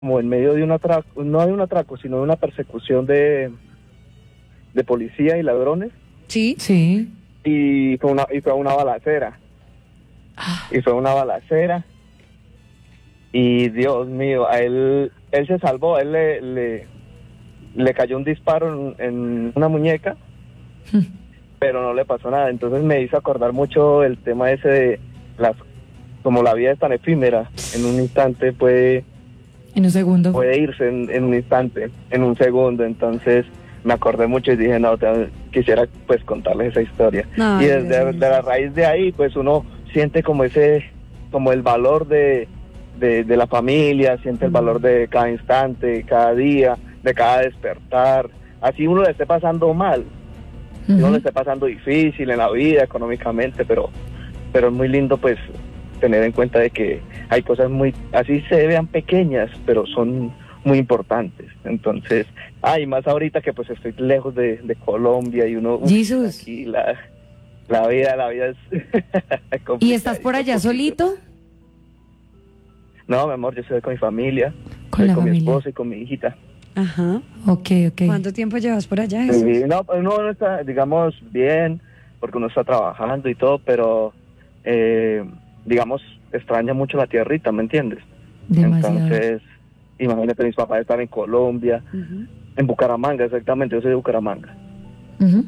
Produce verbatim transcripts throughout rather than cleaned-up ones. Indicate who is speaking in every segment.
Speaker 1: como en medio de un atraco, no de un atraco, sino de una persecución de, de policía y ladrones,
Speaker 2: Sí.
Speaker 3: Sí.
Speaker 1: y fue una, y fue una balacera,
Speaker 3: Ah,
Speaker 1: y fue una balacera, y Dios mío, a él, él se salvó, a él le, le, le cayó un disparo en, en una muñeca, pero no le pasó nada. Entonces me hizo acordar mucho el tema ese de las, como la vida es tan efímera, en un instante puede,
Speaker 3: en un segundo.
Speaker 1: puede irse en, en un instante, en un segundo. Entonces me acordé mucho y dije, no, te, quisiera pues contarles esa historia.
Speaker 2: Ay,
Speaker 1: y desde
Speaker 2: gracias.
Speaker 1: de la raíz de ahí, pues uno siente como ese, como el valor de, de, de la familia, siente el valor de cada instante, cada día, de cada despertar. Así uno le esté pasando mal,
Speaker 3: Ujú.
Speaker 1: uno le esté pasando difícil en la vida, económicamente, pero, pero es muy lindo pues tener en cuenta de que hay cosas muy, así se vean pequeñas, pero son muy importantes. Entonces, ay, más ahorita que pues estoy lejos de, de Colombia y uno, uf,
Speaker 3: Jesús.
Speaker 1: aquí la, la vida, la vida es
Speaker 3: ¿Y estás por allá
Speaker 1: complicadita,
Speaker 3: solito?
Speaker 1: No, mi amor, yo estoy con mi familia,
Speaker 3: Con
Speaker 1: estoy
Speaker 3: la
Speaker 1: con mi
Speaker 3: familia.
Speaker 1: esposa y con mi hijita.
Speaker 2: Ajá.
Speaker 3: Ok, ok.
Speaker 2: ¿Cuánto tiempo llevas por allá, Jesús?
Speaker 1: Sí, no, pues uno no está, digamos, bien, porque uno está trabajando y todo, pero, eh, digamos, extraña mucho la tierrita, ¿me entiendes?
Speaker 3: Demasiado.
Speaker 1: Entonces, imagínate, mis papás están en Colombia,
Speaker 2: Ujú.
Speaker 1: en Bucaramanga, exactamente, yo soy de Bucaramanga.
Speaker 3: Ujú.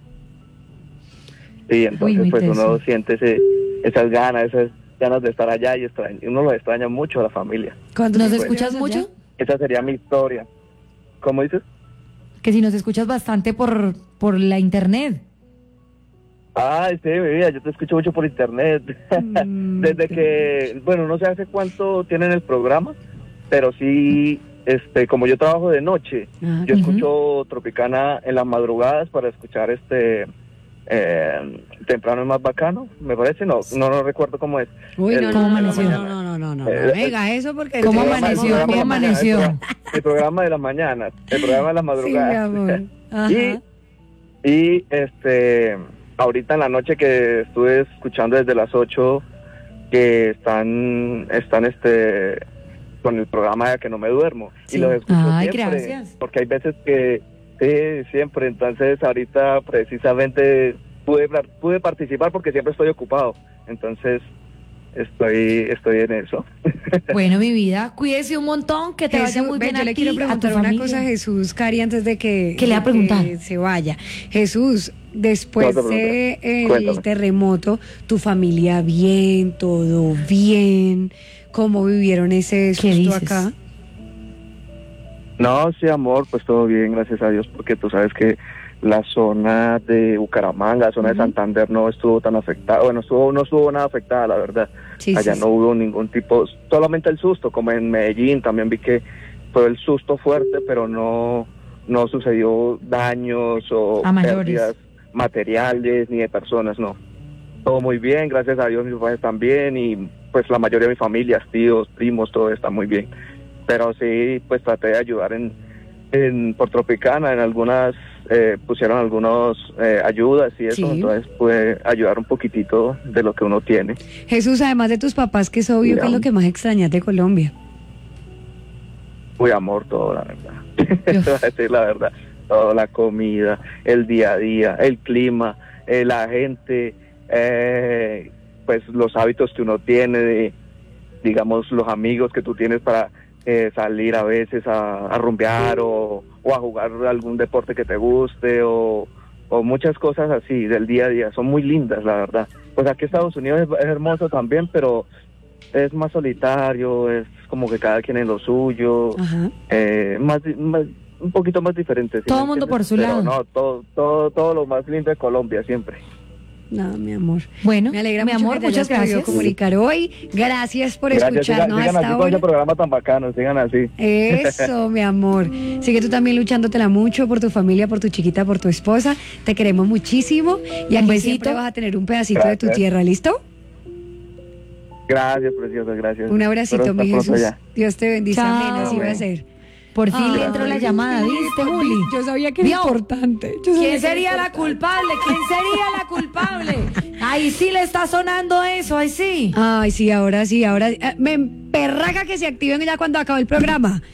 Speaker 1: Y entonces,
Speaker 3: muy
Speaker 1: pues
Speaker 3: teso.
Speaker 1: uno siente ese, esas ganas, esas ganas de estar allá y extraña, uno lo extraña mucho a la familia.
Speaker 2: ¿Cuánto
Speaker 3: ¿Nos
Speaker 2: tiempo
Speaker 3: escuchas
Speaker 2: llevas allá?
Speaker 3: mucho?
Speaker 1: Esa sería mi historia. ¿Cómo dices?
Speaker 3: Que si nos escuchas bastante por, por la internet.
Speaker 1: Ay, sí, mi vida, yo te escucho mucho por internet.
Speaker 2: Mm,
Speaker 1: Desde que, bueno, no sé hace cuánto tienen el programa, pero sí, este, como yo trabajo de noche,
Speaker 2: Ah,
Speaker 1: yo
Speaker 3: Ujú.
Speaker 1: escucho Tropicana en las madrugadas para escuchar este eh, Temprano es más bacano, me parece, no, no, no recuerdo cómo es.
Speaker 2: Uy, no,
Speaker 1: El-
Speaker 3: ¿Cómo
Speaker 2: no, no, no,
Speaker 3: amaneció?
Speaker 2: no, no, no, no, no,
Speaker 1: Eh,
Speaker 2: no, venga, eso porque...
Speaker 3: ¿Cómo
Speaker 1: el
Speaker 2: sí,
Speaker 1: programa- el
Speaker 3: amaneció?
Speaker 1: programa
Speaker 3: ¿Cómo
Speaker 1: de la mañana, el
Speaker 3: amaneció?
Speaker 1: programa- El programa de las mañanas, el programa de las
Speaker 2: Sí, mi
Speaker 1: madrugadas.
Speaker 2: amor. Ajá.
Speaker 1: Y, y este, ahorita en la noche que estuve escuchando desde las ocho, que están, están este, con el programa de Que No Me Duermo.
Speaker 2: Sí.
Speaker 1: Y los escucho
Speaker 3: Ay,
Speaker 1: siempre,
Speaker 3: gracias.
Speaker 1: porque hay veces que, sí, siempre. Entonces ahorita precisamente pude, pude participar porque siempre estoy ocupado. Entonces estoy, estoy en eso.
Speaker 3: Bueno, mi vida, cuídese un montón, que te vaya
Speaker 2: Jesús,
Speaker 3: muy
Speaker 2: ven,
Speaker 3: bien
Speaker 2: yo
Speaker 3: a
Speaker 2: le
Speaker 3: ti,
Speaker 2: quiero
Speaker 3: a tu
Speaker 2: preguntar una
Speaker 3: familia.
Speaker 2: cosa a Jesús, Cari, antes de que,
Speaker 3: ¿Qué le va a
Speaker 2: de
Speaker 3: preguntar?
Speaker 2: que se vaya. Jesús, después
Speaker 1: No te
Speaker 2: de
Speaker 1: preguntes.
Speaker 2: el
Speaker 1: Cuéntame.
Speaker 2: terremoto, tu familia bien, todo bien, ¿cómo vivieron ese
Speaker 3: ¿Qué
Speaker 2: susto
Speaker 3: dices?
Speaker 2: acá?
Speaker 1: No, sí, amor, pues todo bien, gracias a Dios, porque tú sabes que la zona de Bucaramanga, la zona
Speaker 2: Ujú.
Speaker 1: de Santander no estuvo tan afectada, bueno, estuvo, no estuvo nada afectada, la verdad.
Speaker 2: Sí,
Speaker 1: Allá
Speaker 2: sí,
Speaker 1: no
Speaker 2: sí.
Speaker 1: hubo ningún tipo, solamente el susto, como en Medellín, también vi que fue el susto fuerte, pero no, no sucedió daños o
Speaker 3: A mayores.
Speaker 1: pérdidas materiales ni de personas, no. Todo muy bien, gracias a Dios, mis padres están bien y pues la mayoría de mi familia, tíos, primos, todo está muy bien. Pero sí, pues traté de ayudar en, en por Tropicana, en algunas, eh, pusieron algunas eh, ayudas y eso,
Speaker 2: Sí.
Speaker 1: entonces pude ayudar un poquitito de lo que uno tiene.
Speaker 2: Jesús, además de tus papás, que es obvio,
Speaker 1: Ya.
Speaker 2: ¿qué es lo que más extrañas de Colombia?
Speaker 1: Muy amor todo, la verdad. Te voy a decir la verdad. Todo, la comida, el día a día, el clima, eh, la gente, eh, pues los hábitos que uno tiene, de, digamos, los amigos que tú tienes para eh, salir a veces a, a rumbear o, o a jugar algún deporte que te guste o, o muchas cosas así del día a día. Son muy lindas, la verdad. Pues aquí Estados Unidos es, es hermoso también, pero es más solitario, es como que cada quien en lo suyo,
Speaker 2: Ajá.
Speaker 1: eh, más, más un poquito más diferente. ¿sí
Speaker 3: Todo
Speaker 1: me
Speaker 3: el mundo
Speaker 1: entiendes?
Speaker 3: por su
Speaker 1: Pero
Speaker 3: lado.
Speaker 1: no, todo, todo, todo lo más lindo de Colombia siempre.
Speaker 2: No, mi amor.
Speaker 3: Bueno,
Speaker 2: Me alegra
Speaker 3: mi
Speaker 2: mucho
Speaker 3: amor,
Speaker 2: que te hayas
Speaker 3: muchas
Speaker 2: podido
Speaker 3: gracias.
Speaker 2: comunicar hoy. Gracias por
Speaker 1: Gracias, sigan,
Speaker 2: escucharnos
Speaker 1: sigan
Speaker 2: hasta
Speaker 1: así con ese
Speaker 2: ahora.
Speaker 1: programa tan bacano, sigan así.
Speaker 2: Eso, mi amor. Sigue tú también luchándotela mucho por tu familia, por tu chiquita, por tu esposa. Te queremos muchísimo y
Speaker 3: Un
Speaker 2: aquí
Speaker 3: besito.
Speaker 2: siempre vas a tener un pedacito de tu
Speaker 1: Gracias.
Speaker 2: tierra, ¿listo?
Speaker 1: Gracias, preciosa, gracias.
Speaker 2: Un abracito,
Speaker 1: Espero
Speaker 2: mi
Speaker 1: estar pronto
Speaker 2: Jesús.
Speaker 1: allá.
Speaker 2: Dios te bendiga.
Speaker 3: Chao.
Speaker 2: Amén, así va a
Speaker 1: Amén.
Speaker 2: ser.
Speaker 3: Por fin le
Speaker 2: Ay,
Speaker 3: entró la llamada, ¿viste, Juli?
Speaker 2: Yo sabía que era
Speaker 3: ¿Vio?
Speaker 2: importante. Yo sabía
Speaker 3: ¿Quién
Speaker 2: que era
Speaker 3: sería la
Speaker 2: importante.
Speaker 3: culpable? ¿Quién sería la culpable? Ahí sí le está sonando eso, ahí sí.
Speaker 2: Ay, sí, ahora sí, ahora eh, me emperraga que se activen ya cuando acabe el programa.